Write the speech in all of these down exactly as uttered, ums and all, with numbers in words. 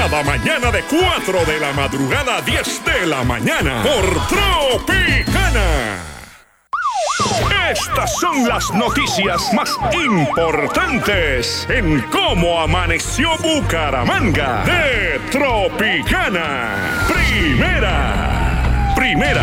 Cada mañana de cuatro de la madrugada a diez de la mañana por Tropicana. Estas son las noticias más importantes en cómo amaneció Bucaramanga de Tropicana. Primera, primera.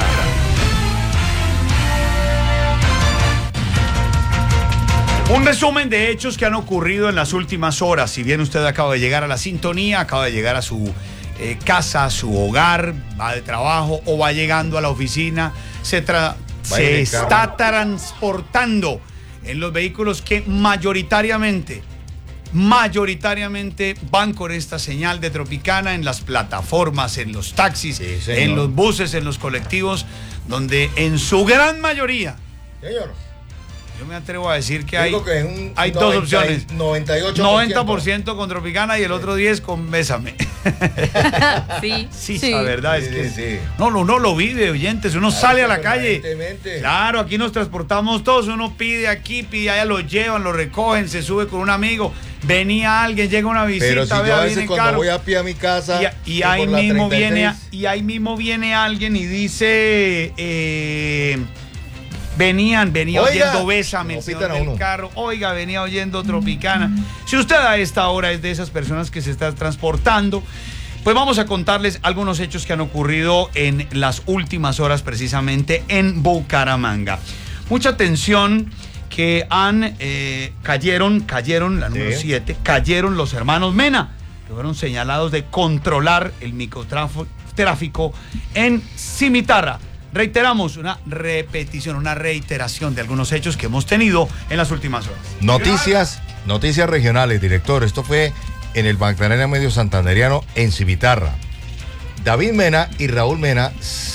Un resumen de hechos que han ocurrido en las últimas horas. Si bien usted acaba de llegar a la sintonía, acaba de llegar a su eh, casa, a su hogar, va de trabajo o va llegando a la oficina, se, tra- se está transportando en los vehículos que mayoritariamente, mayoritariamente van con esta señal de Tropicana en las plataformas, en los taxis, sí, en los buses, en los colectivos, donde en su gran mayoría... Señor. Yo me atrevo a decir que hay, que es un hay noventa, dos opciones. noventa y ocho por ciento. noventa por ciento con Tropicana y el otro diez por ciento con Bésame. Sí, sí, sí. La verdad sí, es que sí. no, no, no lo vive, oyentes. Uno Claro, sale a la calle. evidentemente. Claro, aquí nos transportamos todos. Uno pide aquí, pide allá, lo llevan, lo recogen, se sube con un amigo. Venía alguien, llega una visita, Pero si yo vea, a veces viene cuando caro. voy a pie a mi casa Y, y ahí por la mismo treinta y seis, viene y ahí mismo viene alguien y dice eh, venían, venía Oiga, oyendo Bésame, no el señor pitan a del uno. carro, oiga, venía oyendo Tropicana. Si usted a esta hora es de esas personas que se está transportando, pues vamos a contarles algunos hechos que han ocurrido en las últimas horas precisamente en Bucaramanga. Mucha atención que han, eh, cayeron, cayeron, la número siete, cayeron los hermanos Mena, que fueron señalados de controlar el microtráfico en Cimitarra. Reiteramos, una repetición, una reiteración de algunos hechos que hemos tenido en las últimas horas. Noticias, noticias regionales, director. Esto fue en el Magdalena Medio Santanderiano, en Cimitarra. David Mena y Raúl Mena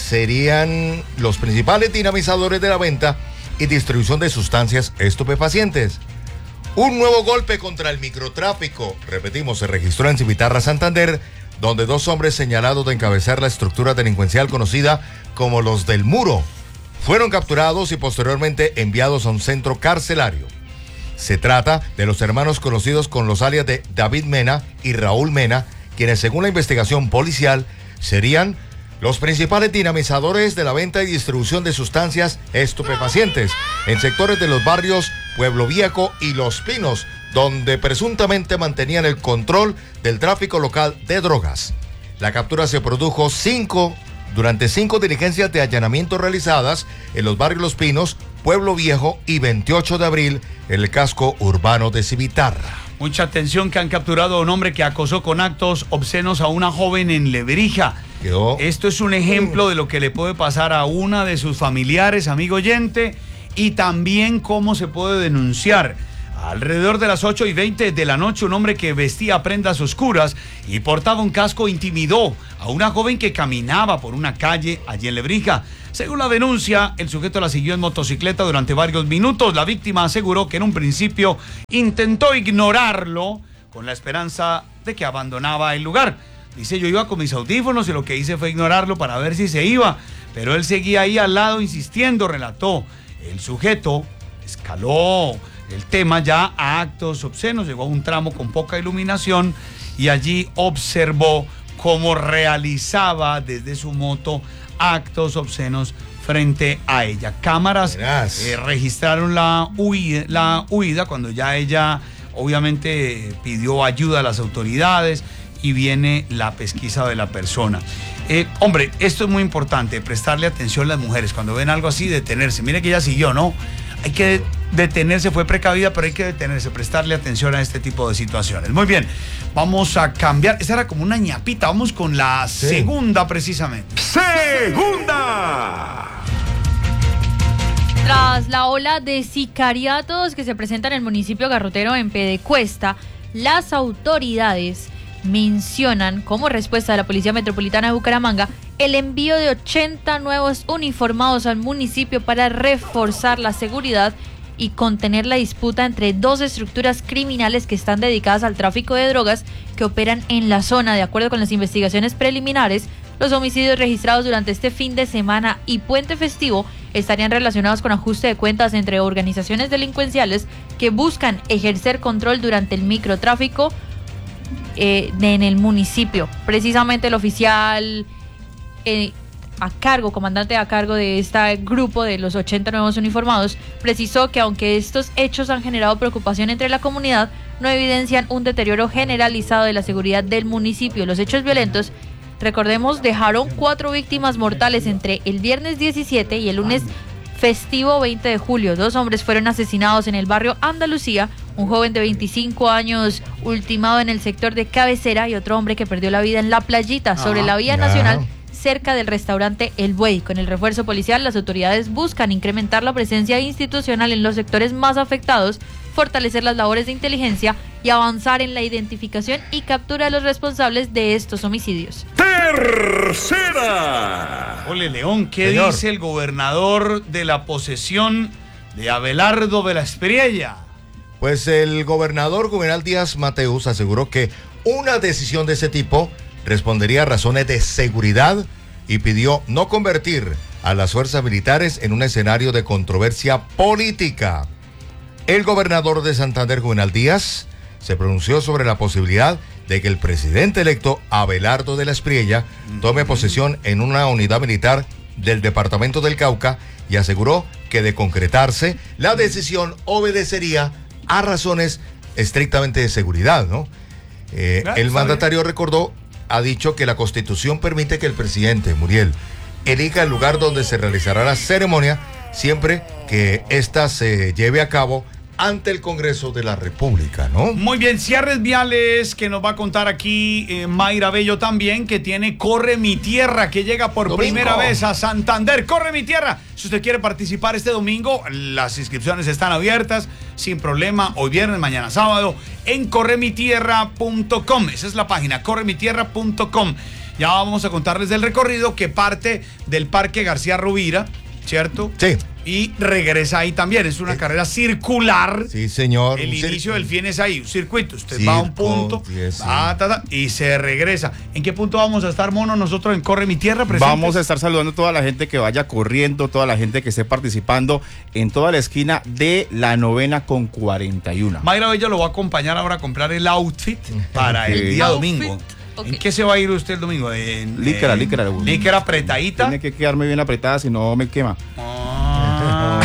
serían los principales dinamizadores de la venta y distribución de sustancias estupefacientes. Un nuevo golpe contra el microtráfico, repetimos, se registró en Cimitarra, Santander, donde dos hombres señalados de encabezar la estructura delincuencial conocida como los del Muro fueron capturados y posteriormente enviados a un centro carcelario. Se trata de los hermanos conocidos con los alias de David Mena y Raúl Mena, quienes según la investigación policial serían los principales dinamizadores de la venta y distribución de sustancias estupefacientes en sectores de los barrios Pueblo Viejo y Los Pinos, donde presuntamente mantenían el control del tráfico local de drogas. La captura se produjo cinco, durante cinco diligencias de allanamiento realizadas en los barrios Los Pinos, Pueblo Viejo y veintiocho de abril en el casco urbano de Cimitarra. Mucha atención, que han capturado a un hombre que acosó con actos obscenos a una joven en Lebrija. Quedó. Esto es un ejemplo de lo que le puede pasar a una de sus familiares, amigo oyente, y también cómo se puede denunciar. Alrededor de las ocho y veinte de la noche, un hombre que vestía prendas oscuras y portaba un casco intimidó a una joven que caminaba por una calle allí en Lebrija. Según la denuncia, el sujeto la siguió en motocicleta durante varios minutos. La víctima aseguró que en un principio intentó ignorarlo con la esperanza de que abandonaba el lugar. Dice, yo iba con mis audífonos y lo que hice fue ignorarlo para ver si se iba, pero él seguía ahí al lado insistiendo, relató. El sujeto escaló el tema ya a actos obscenos, llegó a un tramo con poca iluminación y allí observó cómo realizaba desde su moto actos obscenos frente a ella. Cámaras eh, registraron la huida, la huida cuando ya ella obviamente pidió ayuda a las autoridades y viene la pesquisa de la persona. Eh, hombre, esto es muy importante, prestarle atención a las mujeres. Cuando ven algo así, detenerse. Mire que ella siguió, ¿no? Hay que detenerse, fue precavida, pero hay que detenerse, prestarle atención a este tipo de situaciones. Muy bien, vamos a cambiar. Esta era como una ñapita, vamos con la sí. segunda precisamente. ¡Segunda! Tras la ola de sicariatos que se presenta en el municipio garrotero en Piedecuesta, las autoridades mencionan como respuesta de la Policía Metropolitana de Bucaramanga el envío de ochenta nuevos uniformados al municipio para reforzar la seguridad y contener la disputa entre dos estructuras criminales que están dedicadas al tráfico de drogas que operan en la zona. De acuerdo con las investigaciones preliminares, los homicidios registrados durante este fin de semana y puente festivo estarían relacionados con ajuste de cuentas entre organizaciones delincuenciales que buscan ejercer control durante el microtráfico eh, en el municipio. Precisamente el oficial eh, a cargo, comandante a cargo de este grupo de los ochenta nuevos uniformados, precisó que aunque estos hechos han generado preocupación entre la comunidad, no evidencian un deterioro generalizado de la seguridad del municipio. Los hechos violentos, recordemos, dejaron cuatro víctimas mortales entre el viernes diecisiete y el lunes festivo veinte de julio. Dos hombres fueron asesinados en el barrio Andalucía, un joven de veinticinco años ultimado en el sector de Cabecera y otro hombre que perdió la vida en La Playita, sobre la vía nacional, cerca del restaurante El Buey. Con el refuerzo policial, las autoridades buscan incrementar la presencia institucional en los sectores más afectados, fortalecer las labores de inteligencia y avanzar en la identificación y captura de los responsables de estos homicidios. Tercera. Ole, León, ¿qué Señor. dice el gobernador de la posesión de Abelardo de la Espriella? Pues el gobernador Juvenal Díaz Mateus aseguró que una decisión de ese tipo respondería a razones de seguridad y pidió no convertir a las fuerzas militares en un escenario de controversia política. El gobernador de Santander, Juvenal Díaz, se pronunció sobre la posibilidad de que el presidente electo Abelardo de la Espriella tome posesión en una unidad militar del departamento del Cauca y aseguró que de concretarse, la decisión obedecería a razones estrictamente de seguridad, ¿no? Eh, Claro, el está mandatario recordó, ha dicho que la Constitución permite que el presidente, Muriel, elija el lugar donde se realizará la ceremonia siempre que ésta se lleve a cabo ante el Congreso de la República, ¿no? Muy bien, cierres viales que nos va a contar aquí eh, Mayra Bello también, que tiene Corre Mi Tierra, que llega por Domingo. primera vez a Santander. Corre Mi Tierra. Si usted quiere participar este domingo, las inscripciones están abiertas sin problema, hoy viernes, mañana sábado, en corre mi tierra punto com. Esa es la página, corre mi tierra punto com. Ya vamos a contarles del recorrido que parte del Parque García Rovira, ¿cierto? Sí. Y regresa ahí también. Es una carrera circular. Sí, señor. El Un inicio cir- del fin es ahí, un circuito. Usted Circo, va a un punto sí, sí. va, ta, ta, y se regresa. ¿En qué punto vamos a estar, mono, nosotros en Corre Mi Tierra? Presentes? Vamos a estar saludando a toda la gente que vaya corriendo, toda la gente que esté participando en toda la esquina de la novena con cuarenta y uno. Mayra Bello lo va a acompañar ahora a comprar el outfit para el Ok. día Outfit, domingo. ok. ¿En qué se va a ir usted el domingo? En, Líquera, en- líquera. Líquera apretadita. Tiene que quedarme bien apretada, si no me quema. Ah.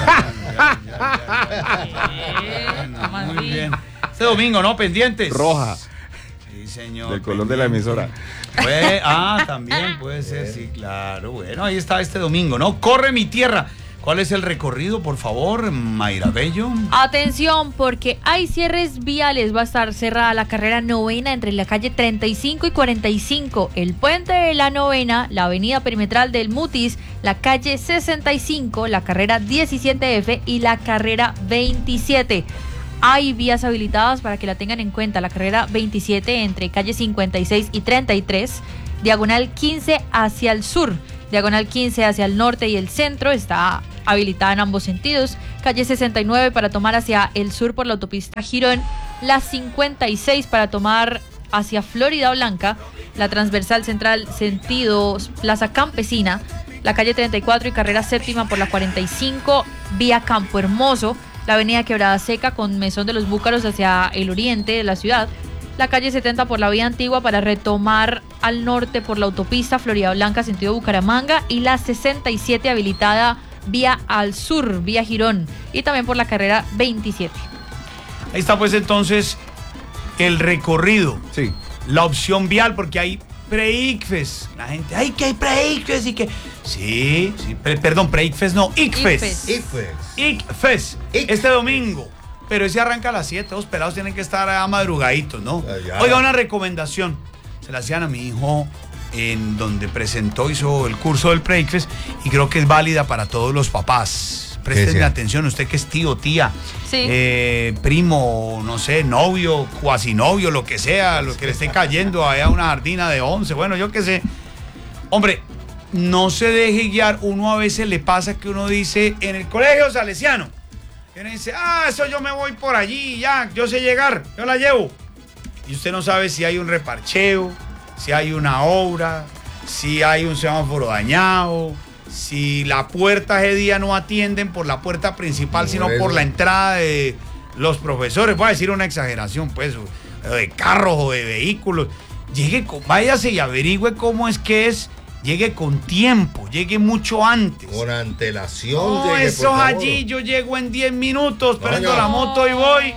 Más Muy bien. bien. Este domingo, ¿no? Pendientes. Roja, Sí, señor. del color de la emisora. Pues, ah, también puede ser, sí, claro. Bueno, ahí está este domingo, ¿no? Corre Mi Tierra. ¿Cuál es el recorrido, por favor, Mayra Bello? Atención, porque hay cierres viales. Va a estar cerrada la carrera novena entre la calle treinta y cinco y cuarenta y cinco, el puente de la novena, la avenida perimetral del Mutis, la calle sesenta y cinco, la carrera diecisiete F y la carrera veintisiete. Hay vías habilitadas para que la tengan en cuenta. La carrera veintisiete entre calle cincuenta y seis y treinta y tres, diagonal quince hacia el sur, diagonal quince hacia el norte y el centro, está habilitada en ambos sentidos. Calle sesenta y nueve para tomar hacia el sur por la autopista Girón, la cincuenta y seis para tomar hacia Florida Blanca, la transversal central sentido Plaza Campesina, la calle treinta y cuatro y carrera séptima por la cuarenta y cinco vía Campo Hermoso, la avenida Quebrada Seca con Mesón de los Búcaros hacia el oriente de la ciudad, la calle setenta por la vía antigua para retomar al norte por la autopista Florida Blanca sentido Bucaramanga y la sesenta y siete habilitada vía al sur, vía Girón, y también por la carrera veintisiete. Ahí está pues entonces el recorrido, Sí. la opción vial, porque hay pre-ICFES. La gente, ay, que hay pre-ICFES y que... Sí, sí, pre- perdón, pre-ICFES no, ICFES. ICFES. ICFES, ICFES. este domingo. Pero ese arranca a las siete, los pelados tienen que estar a madrugaditos, ¿no? Ah, ya. Oiga, una recomendación. Se la hacían a mi hijo en donde presentó, hizo el curso del pre-ICFES y creo que es válida para todos los papás. Prestenme sí. atención, usted que es tío, tía, Sí. eh, primo, no sé, novio, cuasi novio, lo que sea, lo que le esté cayendo allá a una jardina de once, bueno, yo qué sé. Hombre, no se deje guiar. Uno a veces le pasa que uno dice en el colegio salesiano, y uno dice, ah, eso yo me voy por allí, ya, yo sé llegar, yo la llevo. Y usted no sabe si hay un reparcheo, si hay una obra, si hay un semáforo dañado, si la puerta ese día no atienden por la puerta principal, Por sino eso. por la entrada de los profesores. Voy a decir una exageración, pues. pero de carros o de vehículos. Llegue, con, váyase y averigüe cómo es que es. Llegue con tiempo, llegue mucho antes. Con antelación. No, llegue, eso por favor. allí, yo llego en diez minutos, No, prendo no. la moto y voy.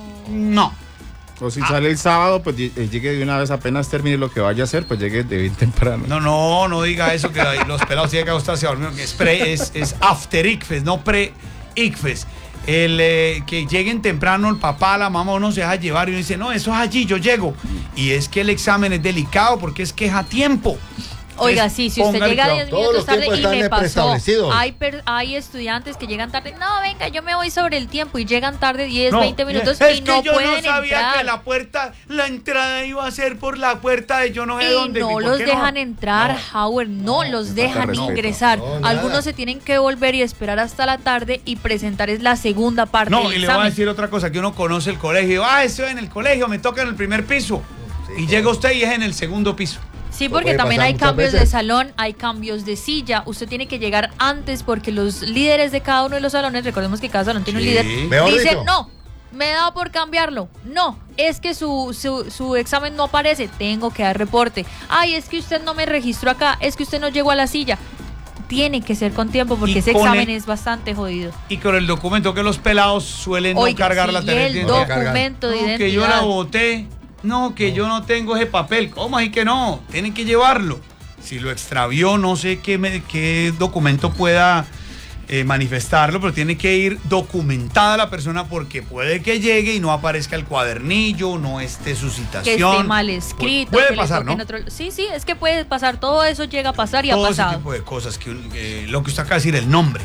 No. O si sale el sábado, pues lle- llegue de una vez, apenas termine lo que vaya a hacer, pues llegue de bien temprano. No, no, no diga eso, que los pelados tienen que acostarse a dormir, que es, pre, es, es after ICFES, no pre-ICFES. El, eh, que lleguen temprano el papá, la mamá, uno se deja llevar y uno dice, no, eso es allí, yo llego. Y es que el examen es delicado porque es que es a tiempo. Oiga, Entonces, sí, si usted póngale llega cuidado. diez Todos minutos los tarde tiempos y están le pasó, preestablecidos. hay, per- hay estudiantes que llegan tarde, no, venga, yo me voy sobre el tiempo y llegan tarde diez, No, veinte minutos es y que no yo pueden no sabía entrar. que la puerta, la entrada iba a ser por la puerta de yo no sé Y dónde. no ¿por los qué dejan entrar, No. Howard, no, no, los falta dejan respeto. ingresar. No, nada. Algunos se tienen que volver y esperar hasta la tarde y presentar es la segunda parte No, del y le voy a examen. decir otra cosa, que uno conoce el colegio. Ah, estoy en el colegio, me toca en el primer piso. Sí, y llega usted y es en el segundo piso. Sí, Eso porque puede también pasar hay muchas cambios de veces. salón, hay cambios de silla. Usted tiene que llegar antes porque los líderes de cada uno de los salones, recordemos que cada salón tiene Sí. un líder, Mejor dicen, dicho. no, me he dado por cambiarlo. No, es que su, su, su examen no aparece, tengo que dar reporte. Ay, es que usted no me registró acá, es que usted no llegó a la silla. Tiene que ser con tiempo porque Y ese con examen el- es bastante jodido. Y con el documento que los pelados suelen no Oiga, cargar sí, la y tarjeta. el de No identidad. documento de No, identidad. que yo la boté. No, que yo no tengo ese papel. ¿Cómo así que no? Tienen que llevarlo. Si lo extravió, no sé qué, me- qué documento pueda eh, manifestarlo, pero tiene que ir documentada la persona porque puede que llegue y no aparezca el cuadernillo, no esté su Que citación. esté mal escrito. Puede que le pasar, toque en ¿no? otro- Sí, sí, es que puede pasar. Todo eso llega a pasar y Todo ha ese pasado. tipo de cosas. Que, un- eh, lo que usted acaba de decir, el nombre.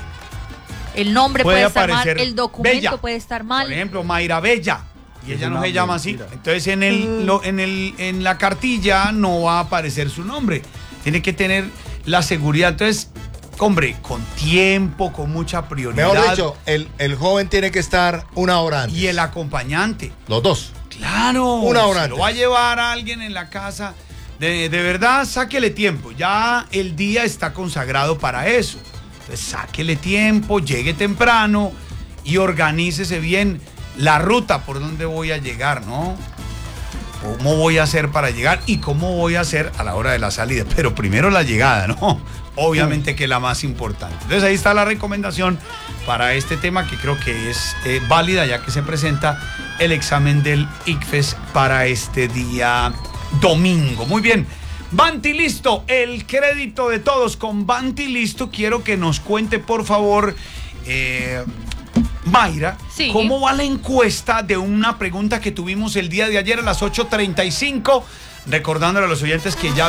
El nombre Puede puede, estar mal, aparecer el documento Bella. puede estar mal. Por ejemplo, Mayra Bella. Y Es ella no una se llama así. mentira. Entonces en el, lo- en el en la cartilla no va a aparecer su nombre. Tiene que tener la seguridad. Entonces, hombre, con tiempo, con mucha prioridad. Mejor dicho, el, el joven tiene que estar una hora antes. Y el acompañante. Los dos. Claro. Una hora si lo antes. va a llevar a alguien en la casa. De, de verdad, sáquele tiempo. Ya el día está consagrado para eso. Entonces, sáquele tiempo, llegue temprano y organícese bien la ruta por donde voy a llegar, ¿no? ¿Cómo voy a hacer para llegar y cómo voy a hacer a la hora de la salida? Pero primero la llegada, ¿no? Obviamente que es la más importante. Entonces ahí está la recomendación para este tema que creo que es eh, válida ya que se presenta el examen del ICFES para este día domingo. Muy bien. Banti listo, el crédito de todos con Banti listo. Quiero que nos cuente por favor, eh, Mayra, Sí. ¿cómo va la encuesta de una pregunta que tuvimos el día de ayer a las ocho treinta y cinco? Recordándole a los oyentes que ya